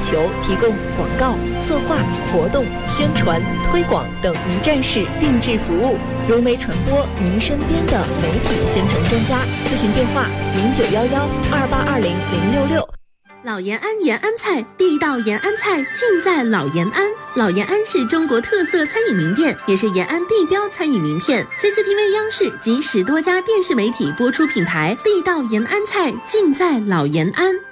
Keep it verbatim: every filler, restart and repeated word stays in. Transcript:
求提供广告、策划、活动、宣传、推广等一站式定制服务。融媒传播，您身边的媒体宣传专家。咨询电话：零九幺幺二八二零零六六。 老延安延安菜，地道延安菜尽在老延安。老延安是中国特色餐饮名店，也是延安地标餐饮名片。C C T V 央视及十多家电视媒体播出品牌，地道延安菜尽在老延安。